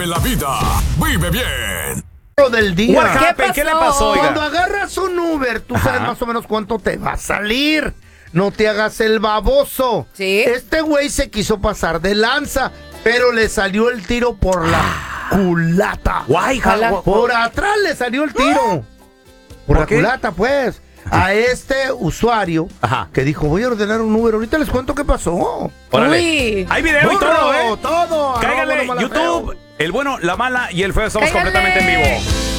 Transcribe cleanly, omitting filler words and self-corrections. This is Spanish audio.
Vive la vida, vive bien. Del día. ¿Qué le pasó, oiga? Cuando agarras un Uber, tú sabes más o menos cuánto te va a salir. No te hagas el baboso. ¿Sí? Este güey se quiso pasar de lanza, pero le salió el tiro por la culata. Guay, Por atrás le salió el tiro. Por la culata, pues. A este usuario que dijo, voy a ordenar un Uber. Ahorita les cuento qué pasó. Órale. Uy. Hay video y todo, ¿eh? Todo. Cáigale, Arroba, YouTube, el bueno, la mala y el feo. Estamos completamente en vivo.